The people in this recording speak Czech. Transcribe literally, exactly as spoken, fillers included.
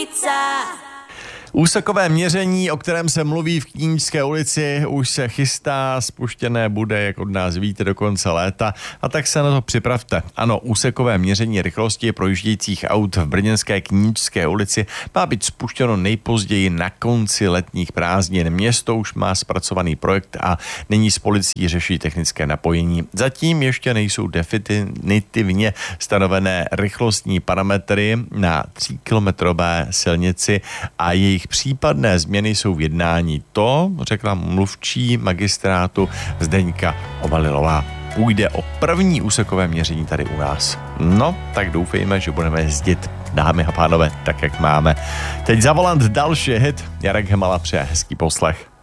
pizza. Úsekové měření, o kterém se mluví v Knížské ulici, už se chystá, spuštěné bude, jak od nás víte, do konce léta, a tak se na to připravte. Ano, úsekové měření rychlosti projíždějících aut v brněnské Knížské ulici má být spuštěno nejpozději na konci letních prázdnin. Město už má zpracovaný projekt a nyní s policií řeší technické napojení. Zatím ještě nejsou definitivně stanovené rychlostní parametry na tříkilometrové silnici a jejich případné změny jsou v jednání. To řekla mluvčí magistrátu Zdeňka Obalilová. Půjde o první úsekové měření tady u nás. No, tak doufejme, že budeme jezdit, dámy a pánové, tak jak máme. Teď za volant další hit. Jarek Hemala přeje hezký poslech.